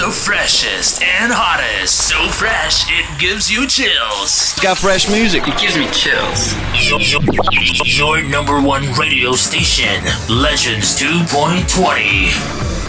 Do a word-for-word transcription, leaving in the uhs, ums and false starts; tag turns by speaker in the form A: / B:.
A: The freshest and hottest. So fresh, it gives you chills.
B: Got fresh music.
C: It gives me chills.
A: Your, your number one radio station, Legends two point twenty.